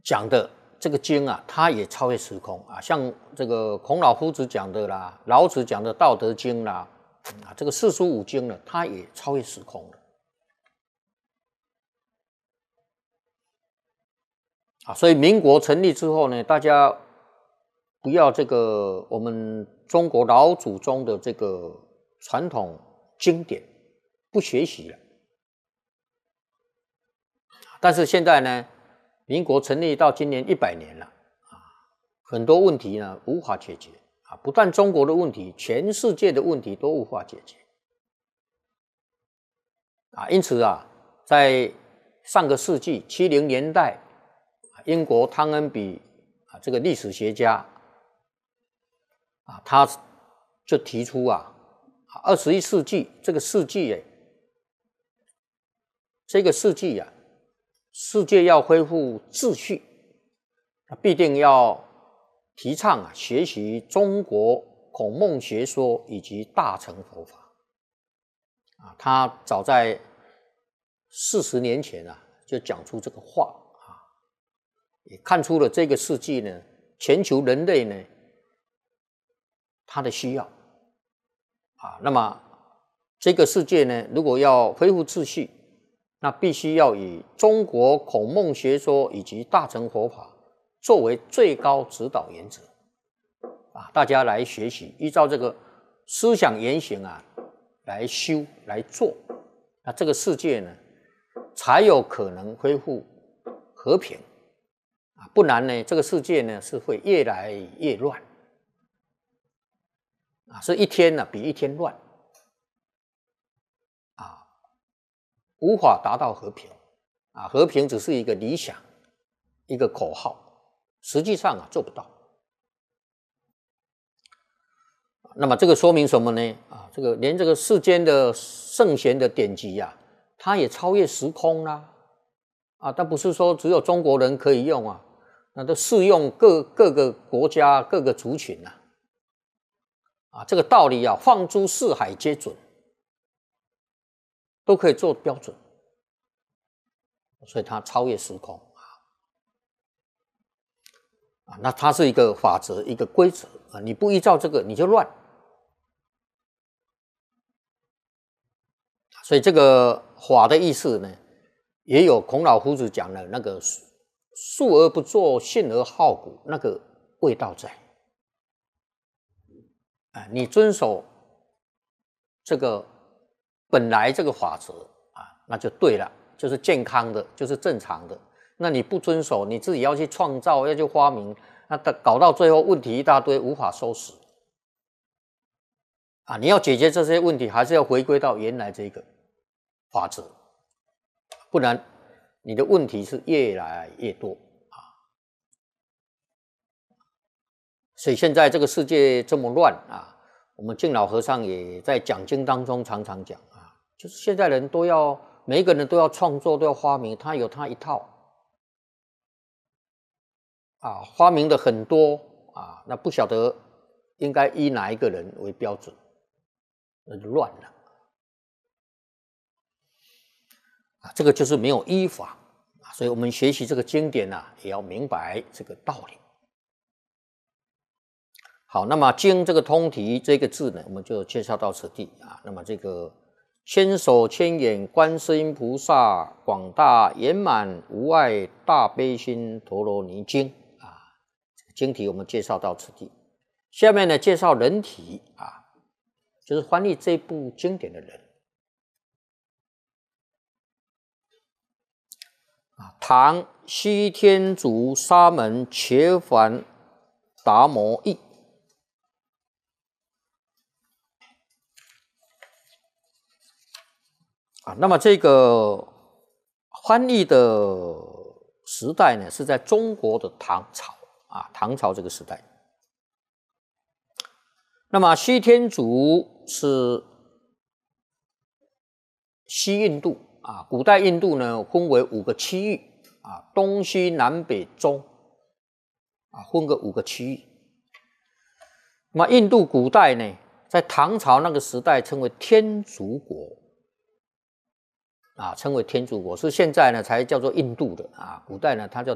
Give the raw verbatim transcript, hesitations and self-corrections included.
讲的这个经啊，它也超越时空啊，像这个孔老夫子讲的啦，老子讲的《道德经》啦，啊，这个四书五经呢，它也超越时空了啊。所以民国成立之后呢，大家不要这个我们中国老祖宗的这个传统经典不学习了，但是现在呢，民国成立到今年一百年了啊，很多问题呢无法解决啊，不但中国的问题，全世界的问题都无法解决啊。因此啊，在上个世纪七零年代，英国汤恩比啊这个历史学家啊，他就提出啊，二十一世纪这个世纪哎，这个世纪啊，世界要恢复秩序，必定要提倡啊，学习中国孔孟学说以及大乘佛法啊。他早在四十年前啊，就讲出这个话啊，也看出了这个世纪呢，全球人类呢，他的需要啊。那么这个世界呢，如果要恢复秩序，那必须要以中国孔孟学说以及大乘佛法作为最高指导原则啊，大家来学习，依照这个思想言行啊来修来做，那这个世界呢才有可能恢复和平啊，不然呢这个世界呢是会越来越乱啊，是一天呢比一天乱。无法达到和平啊，和平只是一个理想，一个口号，实际上啊做不到。那么这个说明什么呢？啊，这个连这个世间的圣贤的典籍啊，它也超越时空啦啊，但不是说只有中国人可以用啊，那都适用各各个国家各个族群啊。啊，这个道理啊，放诸四海皆准。都可以做标准，所以它超越时空啊！那它是一个法则，一个规则啊！你不依照这个，你就乱。所以这个法的意思呢，也有孔老夫子讲的那个“述而不作，信而好古”那个味道在啊！你遵守这个。本来这个法则啊，那就对了，就是健康的，就是正常的。那你不遵守，你自己要去创造，要去发明，那搞到最后问题一大堆，无法收拾啊！你要解决这些问题，还是要回归到原来这个法则，不然你的问题是越来越多啊！所以现在这个世界这么乱啊，我们净老和尚也在讲经当中常常讲。就是现在人都要，每一个人都要创作，都要发明，他有他一套啊，发明的很多啊，那不晓得应该依哪一个人为标准，那就乱了啊，这个就是没有依法啊，所以我们学习这个经典啊，也要明白这个道理。好，那么经这个通题这个字呢，我们就介绍到此地啊，那么这个。千手千眼观世音菩萨，广大圆满无碍大悲心陀罗尼经啊，经题我们介绍到此地。下面呢，介绍人体啊，就是翻译这部经典的人啊，唐西天竺沙门伽梵达摩译。啊，那么这个翻译的时代呢，是在中国的唐朝啊，唐朝这个时代。那么西天竺是西印度啊，古代印度呢分为五个区域啊，东西南北中啊，分个五个区域。那么印度古代呢，在唐朝那个时代称为天竺国。啊，称为天竺国，是现在呢才叫做印度的啊。古代呢，它叫